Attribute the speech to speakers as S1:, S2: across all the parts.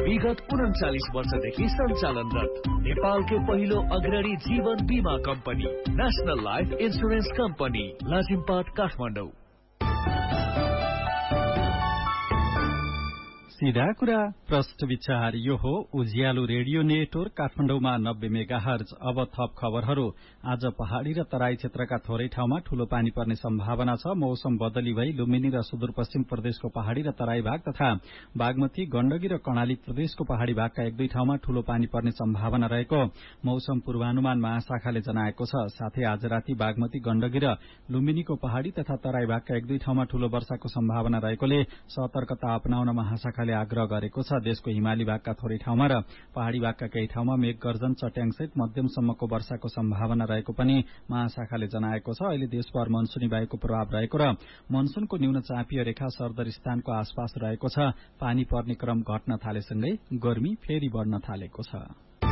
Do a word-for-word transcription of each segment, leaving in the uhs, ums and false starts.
S1: विगत उन्चालिस वर्षदेखि सञ्चालनरत नेपालकै पहिलो अग्रणी जीवन बीमा company national life insurance company Lazimpat Kathmandu.
S2: सीधा कुरा प्रश्न विचार यो हो उज्यालो रेडियो नेटवर्क काठमाडौँमा नब्बे मेगाहर्ज। अब थप खबरहरू। आज पहाड़ी र तराई क्षेत्रका थोरै ठाउँमा ठूलो पानी पर्ने सम्भावना छ। मौसम बदली भई लुम्बिनी र सुदूरपश्चिम प्रदेशको पहाड़ी र तराई भाग तथा बागमती गण्डकी र कर्णाली प्रदेशको पहाड़ी भागका एक दुई ठाउँमा ठूलो पानी पर्ने सम्भावना रहेको मौसम पूर्वानुमान महाशाखाले जनाएको छ। साथै आज राति बागमती गण्डकी र लुम्बिनीको पहाड़ी तथा तराई भागका एक दुई ठाउँमा ठूलो वर्षाको सम्भावना रहेकोले सतर्कता अपनाउन महाशाखाले आग्रह गरेको छ। देशको हिमाली भागका थोरै ठाउँमा र पहाड़ी भागका केही ठाउँमा मेघ गर्जन चट्याङसहित मध्यमसम्मको वर्षाको सम्भावना रहेको पनि महाशाखाले जनाएको छ। अहिले देशभर मनसुनी वायुको प्रभाव रहेको र मनसुनको न्यून चापीय रेखा सरदर स्थानको आसपास रहेको छ। पानी पर्ने क्रम घट्न थालेसँगै गर्मी फेरि बढ़न थालेको छ।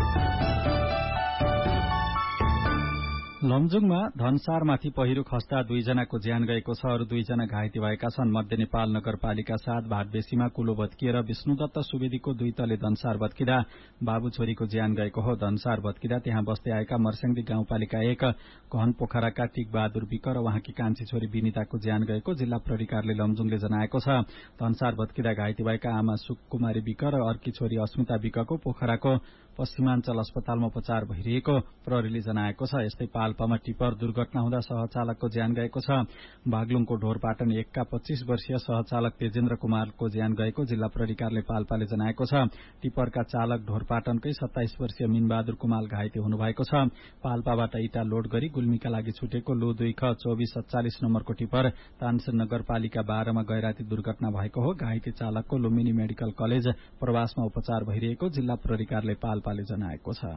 S2: लमजुङमा धनसारमाथि पहिरो खस्दा दुईजनाको ज्यान गएको छ। अरू दुईजना घाइते भएका छन्। मध्य नेपाल नगरपालिका सात भाटबेसीमा कुलो भत्किएर विष्णुदत्त सुवेदीको दुई तले धनसार भत्किँदा बाबु छोरीको ज्यान गएको हो। धनसार भत्किँदा त्यहाँ बस्दै आएका मर्स्याङदी गाउँपालिका एक घन पोखराका टिक बहादुर विक र उहाँकी कान्छी छोरी विनिताको ज्यान गएको जिल्ला प्रहरी कार्यालय लमजुङले जनाएको छ। धनसार भत्किँदा घाइते भएका आमा सुकुमारी विक र अर्की छोरी अस्मिता विकको पोखराको पश्चिमाञ्चल अस्पतालमा उपचार भइरहेको प्रहरीले जनाएको छ। यस्तै पाल्पामा टिपर दुर्घटना हुँदा सहचालकको ज्यान गएको छ। बागलुङको ढोरपाटन एकका पच्चीस वर्षीय सहचालक तेजेन्द्र कुमारको ज्यान गएको जिल्ला प्रहरी कार्यालय पाल्पाले जनाएको छ। टिपरका चालक ढोरपाटनकै सत्ताइस वर्षीय मिनबहादुर कुमाल घाइते हुनुभएको छ। पाल्पाबाट इटा लोड गरी गुल्मीका लागि छुटेको लो दुई ख चौबिस सत्तालिस नम्बरको टिपर तानसेन नगरपालिका बाह्रमा गैराती दुर्घटना भएको हो। घाइते चालकको लुम्बिनी मेडिकल कलेज प्रवासमा उपचार भइरहेको जिल्ला प्रहरी कार्यालय पाल्पाले जनाएको छ।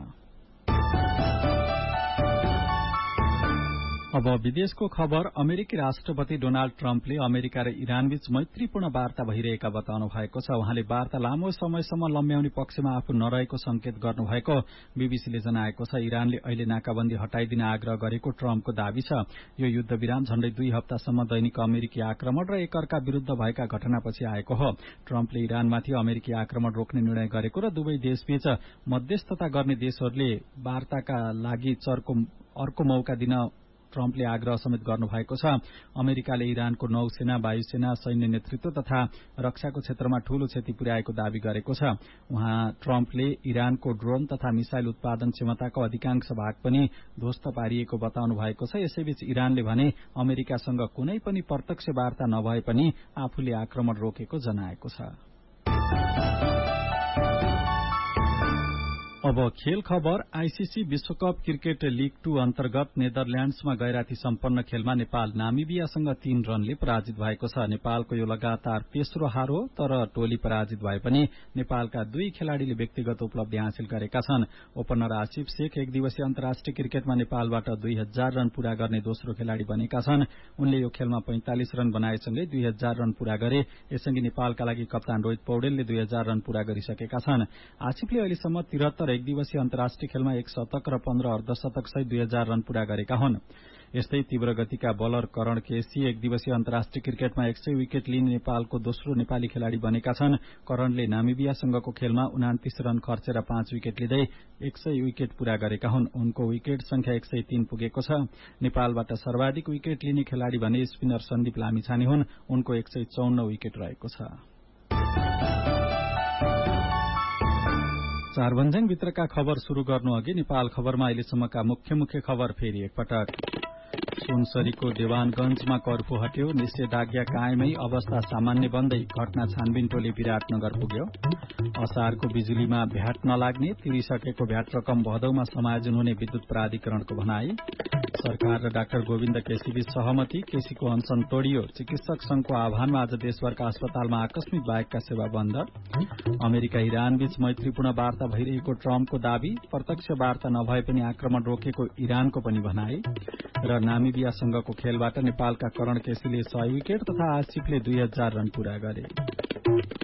S2: अब विदेशको खबर। अमेरिकी राष्ट्रपति डोनाल्ड ट्रम्पले अमेरिका र इरानबीच मैत्रीपूर्ण वार्ता भइरहेका बताउनु भएको छ। उहाँले वार्ता लामो समयसम्म लम्ब्याउने पक्षमा आफू नरहेको संकेत गर्नुभएको बीबीसीले जनाएको छ। इरानले अहिले नाकाबन्दी हटाइदिन आग्रह गरेको ट्रम्पको दावी छ। यो युद्ध विराम झण्डै दुई हप्तासम्म दैनिक अमेरिकी आक्रमण र एकअर्का विरूद्ध भएका घटनापछि आएको हो। ट्रम्पले इरानमाथि अमेरिकी आक्रमण रोक्ने निर्णय गरेको र दुवै देशबीच मध्यस्थता गर्ने देशहरूले वार्ताका लागि चर्को अर्को मौका दिन ट्रम्पले आग्रह समेत गर्नुभएको छ। अमेरिकाले इरानको नौसेना, वायुसेना, सैन्य नेतृत्व तथा रक्षाको क्षेत्रमा ठूलो क्षति पुर्याएको दावी गरेको छ। उहाँ ट्रम्पले इरानको ड्रोन तथा मिसाइल उत्पादन क्षमताको अधिकांश भाग पनि ध्वस्त पारिएको बताउनु भएको छ। यसैबीच इरानले भने अमेरिकासँग कुनै पनि प्रत्यक्ष वार्ता नभए पनि आफूले आक्रमण रोकेको जनाएको छ। अब खेल खबर। आईसीसी विश्वकप क्रिकेट लीग टू अन्तर्गत नेदरल्याण्ड्समा गैराती सम्पन्न खेलमा नेपाल नामिबियासँग तीन रनले पराजित भएको छ। नेपालको यो लगातार तेस्रो हार हो, तर टोली पराजित भए पनि नेपालका दुई खेलाड़ीले व्यक्तिगत उपलब्धि हासिल गरेका छन्। ओपनर आसिफ शेख एक दिवसीय अन्तर्राष्ट्रिय क्रिकेटमा नेपालबाट दुई हजार रन पूरा गर्ने दोस्रो खेलाड़ी बनेका छन्। उनले यो खेलमा पैंतालिस रन बनाएसँगै दुई हजार रन पूरा गरे। यसअघि नेपालका लागि कप्तान रोहित पौडेलले दुई हजार रन पूरा गरिसकेका छन्। आसिफले अहिलेसम्म त्रिहत्तर एक दिवसीय अन्तर्राष्ट्रिय खेलमा एक शतक र पन्ध्र अर्धशतक सहित दुई हजार रन पूरा गरेका हुन्। यस्तै तीव्र गतिका बलर करण केसी एक दिवसीय अन्तर्राष्ट्रिय क्रिकेटमा एक सय विकेट लिने नेपालको दोस्रो नेपाली खेलाड़ी बनेका छन्। करणले नामिबियासँगको खेलमा उनातिस रन खर्चेर पाँच विकेट लिँदै एक सय विकेट पूरा गरेका हुन्। उनको विकेट संख्या एक सय तीन पुगेको छ। नेपालबाट सर्वाधिक विकेट लिने खेलाड़ी भने स्पिनर सन्दीप लामिछाने हुन्। उनको एक सय चौन्न विकेट रहेको छ। चारभन्ज्याङ भित्रका खबर शुरू गर्नु अघि नेपाल खबरमा अहिलेसम्मका मुख्य मुख्य खबर फेरि एकपटक। सुनसरीको देवानगंजमा कर्फ्यू हट्यो, निषेधाज्ञा कायमै, अवस्था सामान्य बन्दै घटना छानबिन टोली विराटनगर पुग्यो। असारको बिजुलीमा भ्याट नलाग्ने, तिरिसकेको भ्याट रकम भदौमा समायोजन हुने विद्युत प्राधिकरणको भनाई। सरकार र डाक्टर गोविन्द केसीबीच सहमति, केसीको अनसन तोडियो। चिकित्सक संघको आह्वानमा आज देशभरका अस्पतालमा आकस्मिक बाहेकका सेवा बन्द। अमेरिका इरानबीच मैत्रीपूर्ण वार्ता भइरहेको ट्रम्पको दावी, प्रत्यक्ष वार्ता नभए पनि आक्रमण रोकेको इरानको पनि भनाई। र नामिबियासँगको खेलबाट नेपालका करण केसीले सय विकेट तथा आसिफले दुई हजार रन पूरा गरे।